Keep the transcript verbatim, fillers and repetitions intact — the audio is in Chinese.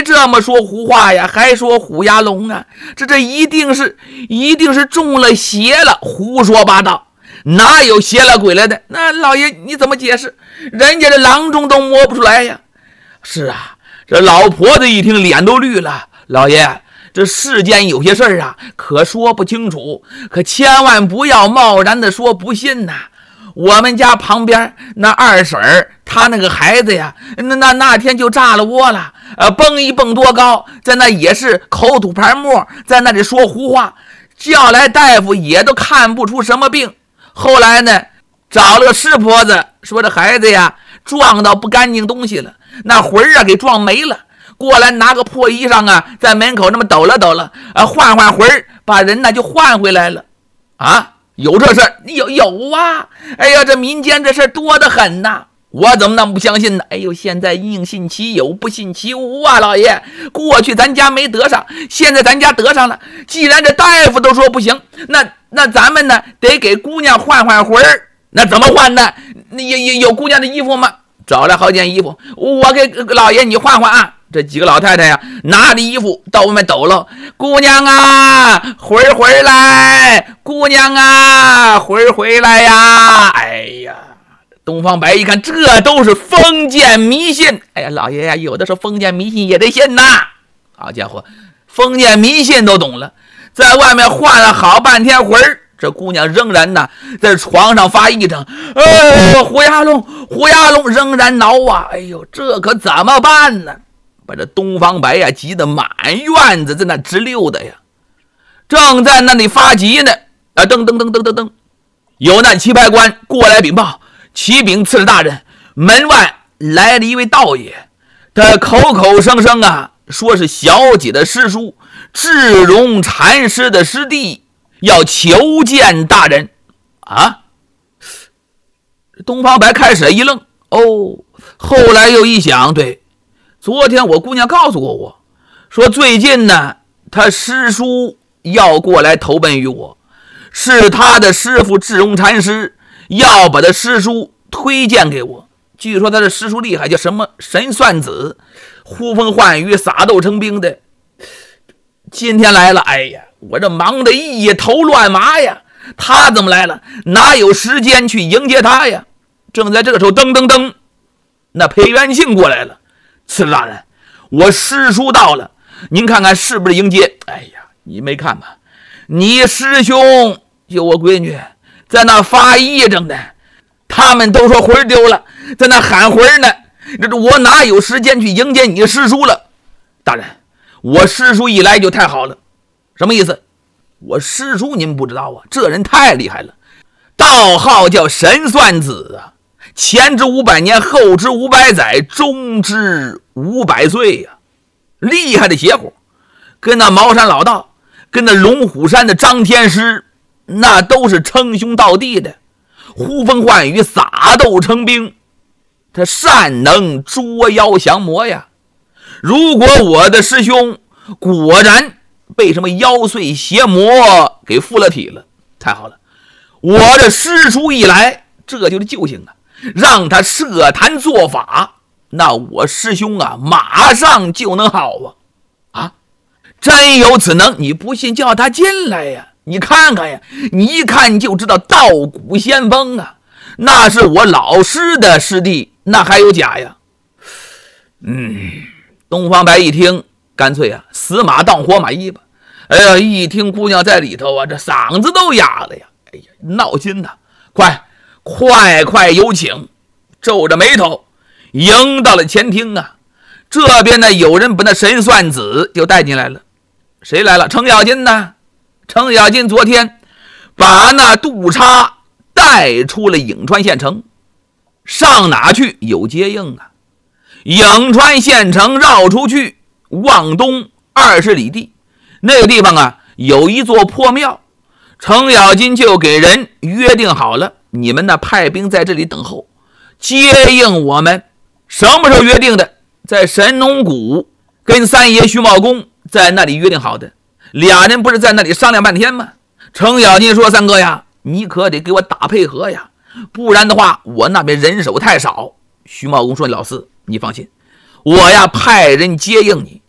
还这么说胡话呀？还说虎牙龙啊？这这一定是一定是中了邪了，胡说八道，哪有邪了鬼了的？那老爷你怎么解释？人家这郎中都摸不出来呀。是啊，这老婆子一听脸都绿了。老爷，这世间有些事儿啊，可说不清楚，可千万不要贸然的说不信呐、啊。我们家旁边那二婶儿，她那个孩子呀，那那那天就炸了窝了，呃，蹦一蹦多高，在那也是口吐白沫，在那里说胡话，叫来大夫也都看不出什么病。后来呢，找了个师婆子，说这孩子呀撞到不干净东西了，那魂儿啊给撞没了。过来拿个破衣裳啊，在门口那么抖了抖了，啊，换换魂儿，把人呢就换回来了。啊，有这事儿？有有啊！哎呀，这民间这事儿多得很呐，我怎么那么不相信呢？哎呦，现在宁信其有，不信其无啊，老爷。过去咱家没得上，现在咱家得上了。既然这大夫都说不行，那那咱们呢得给姑娘换换魂儿。那怎么换呢？有有有姑娘的衣服吗？找来好件衣服，我给老爷你换换啊。这几个老太太呀，拿着衣服到外面抖了。姑娘啊，回回来！姑娘啊，回回来呀！哎呀，东方白一看，这都是封建迷信。哎呀，老爷呀，有的时候封建迷信也得信呐。好家伙，封建迷信都懂了，在外面换了好半天魂儿。这姑娘仍然呢在床上发癔症，哎呦，虎牙龙，虎牙龙仍然挠啊！哎呦，这可怎么办呢？把这东方白呀急得满院子在那直溜的呀，正在那里发急呢，啊，噔噔噔噔噔噔，有那棋牌官过来禀报，启禀刺史大人，门外来了一位道爷，他口口声声啊说是小姐的师叔智荣禅师的师弟，要求见大人。啊，东方白开始一愣，哦，后来又一想，对，昨天我姑娘告诉过我，说最近呢他师叔要过来投奔于我，是他的师傅智荣禅师要把他师叔推荐给我。据说他的师叔厉害，叫什么神算子，呼风唤雨，撒豆成兵的。今天来了，哎呀，我这忙得一头乱麻呀，他怎么来了？哪有时间去迎接他呀？正在这个时候，噔噔噔，那裴元庆过来了。刺史大人，我师叔到了，您看看是不是迎接？哎呀，你没看吧？你师兄就我闺女在那发癔症呢，他们都说魂丢了，在那喊魂呢。这我哪有时间去迎接你师叔了？大人，我师叔一来就太好了。什么意思？我师叔您不知道啊，这人太厉害了，道号叫神算子啊。前知五百年，后知五百载，中知五百岁呀、啊！厉害的邪乎，跟那茅山老道，跟那龙虎山的张天师，那都是称兄道弟的，呼风唤雨，撒豆成兵，他善能捉妖降魔呀！如果我的师兄果然被什么妖祟邪魔给附了体了，太好了！我的师叔一来，这就是救星啊！让他设坛做法，那我师兄啊马上就能好啊！啊，真有此能，你不信叫他进来呀，你看看呀，你一看就知道道骨仙风啊，那是我老师的师弟，那还有假呀？嗯，东方白一听，干脆啊死马当活马医吧。哎呀，一听姑娘在里头啊，这嗓子都哑了呀！哎呀，闹心呐！快！快快有请，皱着眉头迎到了前厅啊。这边呢有人把那神算子就带进来了。谁来了？程咬金呢？程咬金昨天把那杜叉带出了颍川县城，上哪去？有接应啊。颍川县城绕出去往东二十里地，那个地方啊有一座破庙，程咬金就给人约定好了，你们呢派兵在这里等候，接应我们。什么时候约定的？在神农谷跟三爷徐茂公在那里约定好的。俩人不是在那里商量半天吗？程咬金说，三哥呀，你可得给我打配合呀，不然的话我那边人手太少。徐茂公说，老四你放心，我呀派人接应你，